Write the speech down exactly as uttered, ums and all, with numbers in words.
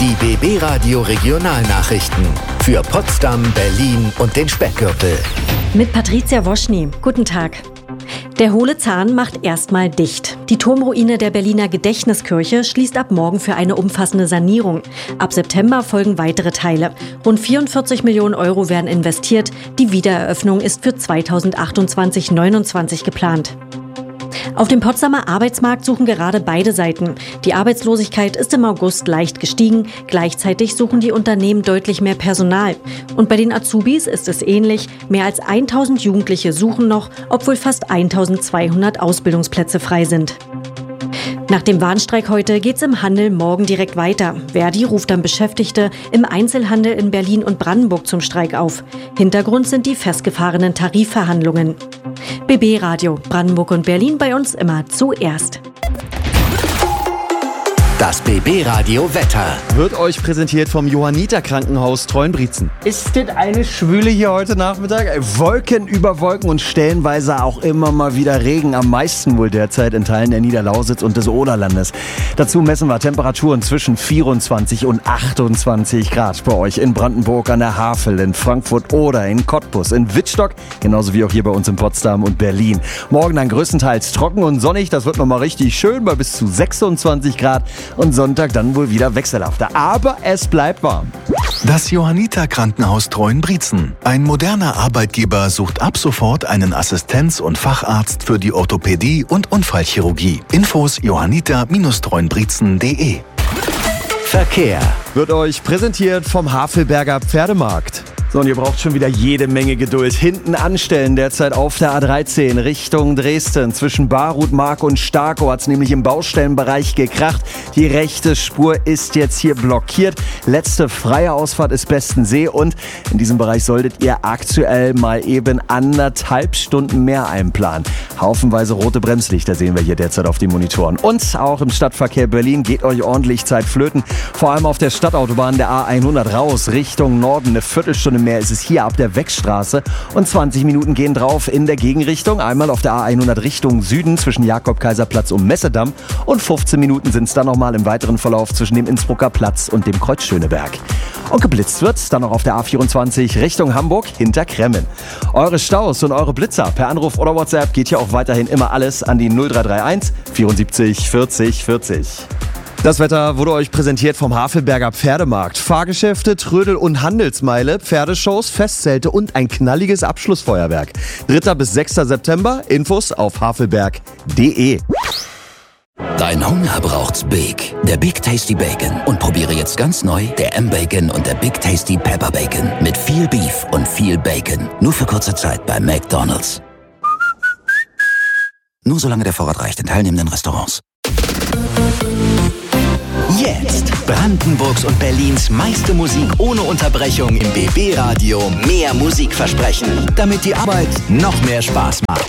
Die B B-Radio Regionalnachrichten für Potsdam, Berlin und den Speckgürtel. Mit Patricia Woschny. Guten Tag. Der Hohle Zahn macht erstmal dicht. Die Turmruine der Berliner Gedächtniskirche schließt ab morgen für eine umfassende Sanierung. Ab September folgen weitere Teile. Rund vierundvierzig Millionen Euro werden investiert. Die Wiedereröffnung ist für zweitausendachtundzwanzig neunundzwanzig geplant. Auf dem Potsdamer Arbeitsmarkt suchen gerade beide Seiten. Die Arbeitslosigkeit ist im August leicht gestiegen. Gleichzeitig suchen die Unternehmen deutlich mehr Personal. Und bei den Azubis ist es ähnlich. Mehr als tausend Jugendliche suchen noch, obwohl fast eintausendzweihundert Ausbildungsplätze frei sind. Nach dem Warnstreik heute geht's im Handel morgen direkt weiter. Verdi ruft dann Beschäftigte im Einzelhandel in Berlin und Brandenburg zum Streik auf. Hintergrund sind die festgefahrenen Tarifverhandlungen. B B-Radio, Brandenburg und Berlin bei uns immer zuerst. Das B B-Radio Wetter wird euch präsentiert vom Johanniter Krankenhaus Treuenbrietzen. Ist das eine Schwüle hier heute Nachmittag? Wolken über Wolken und stellenweise auch immer mal wieder Regen. Am meisten wohl derzeit in Teilen der Niederlausitz und des Oderlandes. Dazu messen wir Temperaturen zwischen vierundzwanzig und achtundzwanzig Grad bei euch in Brandenburg an der Havel, in Frankfurt oder in Cottbus, in Wittstock, genauso wie auch hier bei uns in Potsdam und Berlin. Morgen dann größtenteils trocken und sonnig. Das wird nochmal richtig schön bei bis zu sechsundzwanzig Grad. Und Sonntag dann wohl wieder wechselhafter. Aber es bleibt warm. Das Johanniter Krankenhaus Treuenbrietzen. Ein moderner Arbeitgeber sucht ab sofort einen Assistenz- und Facharzt für die Orthopädie und Unfallchirurgie. Infos johanniter Bindestrich treuenbrietzen punkt de. Verkehr wird euch präsentiert vom Havelberger Pferdemarkt. So, und ihr braucht schon wieder jede Menge Geduld. Hinten anstellen derzeit auf der A dreizehn Richtung Dresden. Zwischen Barut-Mark und Starkow hat es nämlich im Baustellenbereich gekracht. Die rechte Spur ist jetzt hier blockiert. Letzte freie Ausfahrt ist Bestensee und in diesem Bereich solltet ihr aktuell mal eben anderthalb Stunden mehr einplanen. Haufenweise rote Bremslichter sehen wir hier derzeit auf den Monitoren. Und auch im Stadtverkehr Berlin geht euch ordentlich Zeit flöten. Vor allem auf der Stadtautobahn der A hundert raus Richtung Norden. Eine Viertelstunde mehr ist es hier ab der Weckstraße und zwanzig Minuten gehen drauf in der Gegenrichtung. Einmal auf der A hundert Richtung Süden zwischen Jakob-Kaiser-Platz und Messedamm und fünfzehn Minuten sind es dann nochmal im weiteren Verlauf zwischen dem Innsbrucker Platz und dem Kreuz Schöneberg. Und geblitzt wird dann noch auf der A vierundzwanzig Richtung Hamburg hinter Kremmen. Eure Staus und eure Blitzer per Anruf oder WhatsApp geht hier auch weiterhin immer alles an die null drei drei eins vierundsiebzig vierzig vierzig. Das Wetter wurde euch präsentiert vom Havelberger Pferdemarkt. Fahrgeschäfte, Trödel und Handelsmeile, Pferdeshows, Festzelte und ein knalliges Abschlussfeuerwerk. dritter bis sechster September, Infos auf havelberg punkt de. Dein Hunger braucht's Big. Der Big Tasty Bacon. Und probiere jetzt ganz neu der M-Bacon und der Big Tasty Pepper Bacon. Mit viel Beef und viel Bacon. Nur für kurze Zeit bei McDonald's. Nur solange der Vorrat reicht in teilnehmenden Restaurants. Jetzt Brandenburgs und Berlins meiste Musik ohne Unterbrechung im B B-Radio. Mehr Musik versprechen, damit die Arbeit noch mehr Spaß macht.